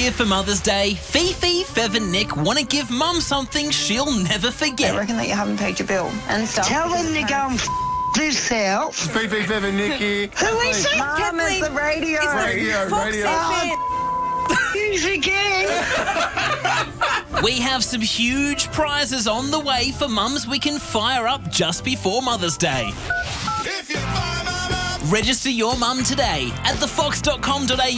year for Mother's Day, Fifi, Fev and Nick want to give Mum something she'll never I forget. reckon that you haven't paid your bill and stuff. Tell them to go and yourself. Fifi, Fev and Nikki. Who is it? Mum, it's the radio. Radio. Who's again? We have some huge prizes on the way for mums we can fire up just before Mother's Day. Register your mum today at thefox.com.au